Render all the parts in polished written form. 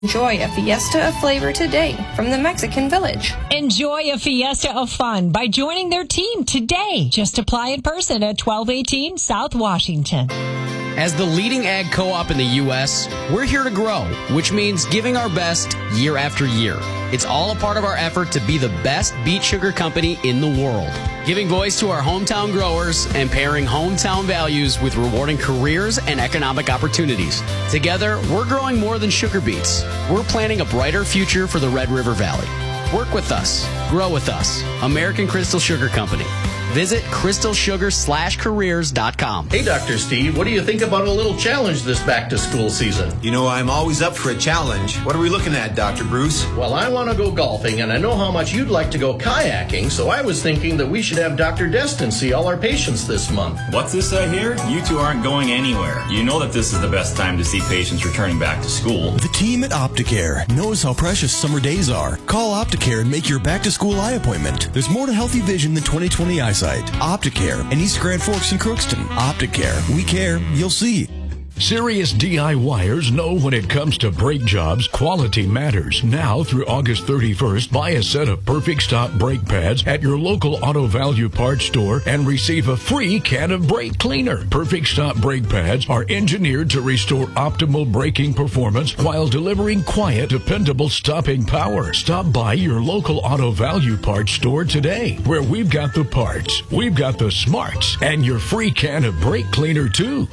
Enjoy a fiesta of flavor today from the Mexican Village. Enjoy a fiesta of fun by joining their team today. Just apply in person at 1218 South Washington. As the leading ag co-op in the U.S., we're here to grow, which means giving our best year after year. It's all a part of our effort to be the best beet sugar company in the world. Giving voice to our hometown growers and pairing hometown values with rewarding careers and economic opportunities. Together, we're growing more than sugar beets. We're planning a brighter future for the Red River Valley. Work with us. Grow with us. American Crystal Sugar Company. Visit crystalsugar/careers.com. Hey, Dr. Steve, what do you think about a little challenge this back-to-school season? You know, I'm always up for a challenge. What are we looking at, Dr. Bruce? Well, I want to go golfing, and I know how much you'd like to go kayaking, so I was thinking that we should have Dr. Destin see all our patients this month. What's this I hear? You two aren't going anywhere. You know that this is the best time to see patients returning back to school. The team at Opticare knows how precious summer days are. Call Opticare and make your back-to-school eye appointment. There's more to healthy vision than 20/20 eyesight. Opticare in East Grand Forks and Crookston. Opticare. We care. You'll see. Serious DIYers know when it comes to brake jobs, quality matters. Now through August 31st, buy a set of Perfect Stop brake pads at your local Auto Value Parts store and receive a free can of brake cleaner. Perfect Stop brake pads are engineered to restore optimal braking performance while delivering quiet, dependable stopping power. Stop by your local Auto Value Parts store today, where we've got the parts, we've got the smarts, and your free can of brake cleaner too.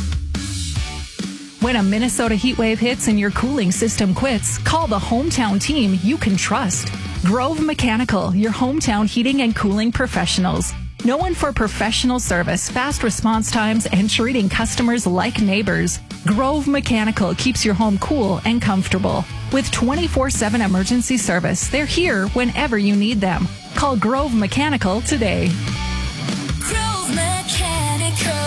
When a Minnesota heat wave hits and your cooling system quits, call the hometown team you can trust. Grove Mechanical, your hometown heating and cooling professionals. Known for professional service, fast response times, and treating customers like neighbors, Grove Mechanical keeps your home cool and comfortable. With 24/7 emergency service, they're here whenever you need them. Call Grove Mechanical today. Grove Mechanical.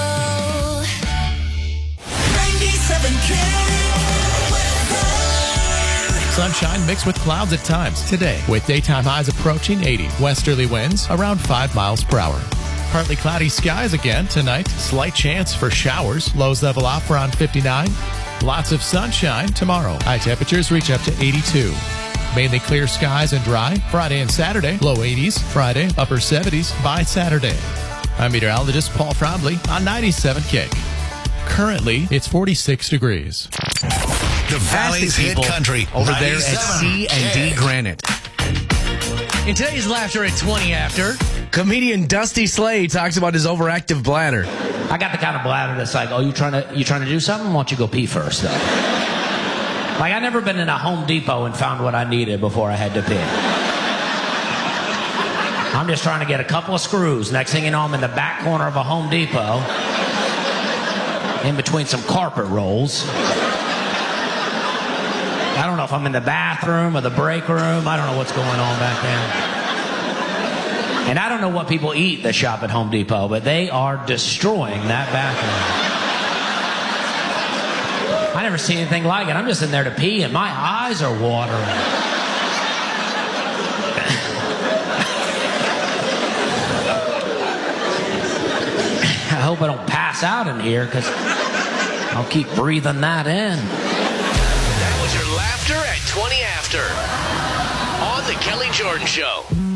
Sunshine mixed with clouds at times today, with daytime highs approaching 80. Westerly winds around 5 miles per hour. Partly cloudy skies again tonight. Slight chance for showers. Lows level off around 59. Lots of sunshine tomorrow. High temperatures reach up to 82. Mainly clear skies and dry. Friday and Saturday, low 80s. Friday, upper 70s by Saturday. I'm meteorologist Paul Frombley on 97 Kick. Currently, it's 46 degrees. The Valley's hit country over there at C&D Granite. In today's Laughter at 20 After, comedian Dusty Slade talks about his overactive bladder. I got the kind of bladder that's like, oh, you trying to do something? Why don't you go pee first, though? Like, I've never been in a Home Depot and found what I needed before I had to pee. I'm just trying to get a couple of screws. Next thing you know, I'm in the back corner of a Home Depot, in between some carpet rolls. I don't know if I'm in the bathroom or the break room. I don't know what's going on back there. And I don't know what people eat that shop at Home Depot, but they are destroying that bathroom. I never seen anything like it. I'm just in there to pee, and my eyes are watering. I hope I don't pass out in here, because I'll keep breathing that in. That was your Laughter at 20 After on The Kelly Jordan Show.